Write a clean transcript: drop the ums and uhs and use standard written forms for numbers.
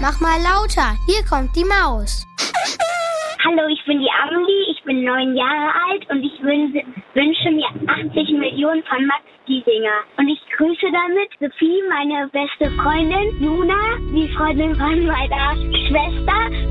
Mach mal lauter, hier kommt die Maus. Hallo, ich bin die Amelie, ich bin 9 Jahre alt und ich wünsche mir 80 Millionen von Max Giesinger. Und ich grüße damit Sophie, meine beste Freundin, Luna, die Freundin von meiner Schwester